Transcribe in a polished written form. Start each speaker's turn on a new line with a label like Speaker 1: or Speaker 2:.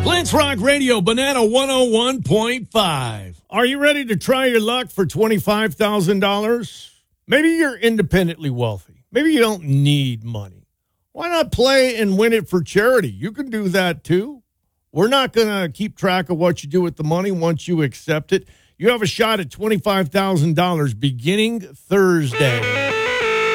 Speaker 1: Blitz Rock Radio, Banana 101.5. Are you ready to try your luck for $25,000? Maybe you're independently wealthy. Maybe you don't need money. Why not play and win it for charity? You can do that too. We're not going to keep track of what you do with the money once you accept it. You have a shot at $25,000 beginning Thursday.